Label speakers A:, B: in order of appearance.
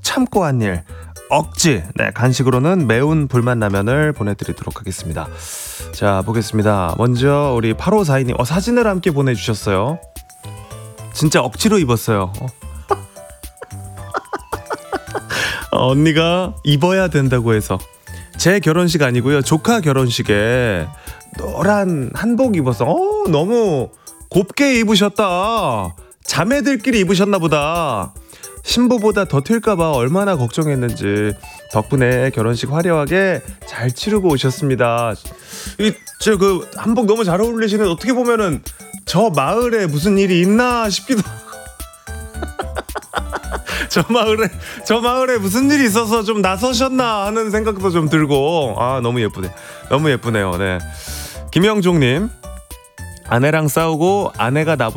A: 참고 한 일 억지. 네, 간식으로는 매운 불맛라면을 보내드리도록 하겠습니다. 자, 보겠습니다. 먼저 우리 8542님 사진을 함께 보내주셨어요. 진짜 억지로 입었어요. 언니가 입어야 된다고 해서. 제 결혼식 아니고요, 조카 결혼식에 노란 한복 입어서 너무 곱게 입으셨다. 자매들끼리 입으셨나 보다. 신부보다 더 튈까봐 얼마나 걱정했는지 덕분에 결혼식 화려하게 잘 치르고 오셨습니다. 그 한복 너무 잘 어울리시는, 어떻게 보면은 저 마을에 무슨 일이 있나 싶기도. 저 마을에 무슨 일이 있어서 좀 나서셨나 하는 생각도 좀 들고. 너무 예쁘네. 너무 예쁘네요. 네. 김영종님, 아내랑 싸우고 아내가